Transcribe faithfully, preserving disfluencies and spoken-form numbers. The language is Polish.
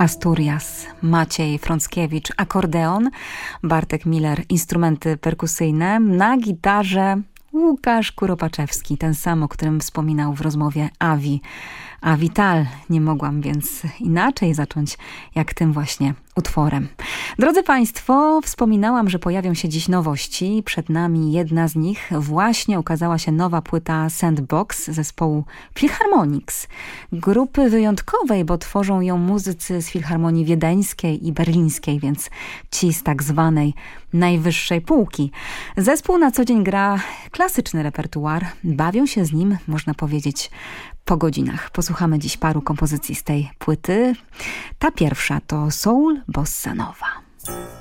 Asturias, Maciej Frąckiewicz akordeon, Bartek Miller instrumenty perkusyjne, na gitarze Łukasz Kuropaczewski, ten sam, o którym wspominał w rozmowie Avi. Avital. Nie mogłam więc inaczej zacząć jak tym właśnie utworem. Drodzy Państwo, wspominałam, że pojawią się dziś nowości. Przed nami jedna z nich. Właśnie ukazała się nowa płyta Sandbox zespołu Philharmonics. Grupy wyjątkowej, bo tworzą ją muzycy z Filharmonii Wiedeńskiej i Berlińskiej, więc ci z tak zwanej najwyższej półki. Zespół na co dzień gra klasyczny repertuar. Bawią się z nim, można powiedzieć, po godzinach. Posłuchamy dziś paru kompozycji z tej płyty. Ta pierwsza to Soul Bossa Nova.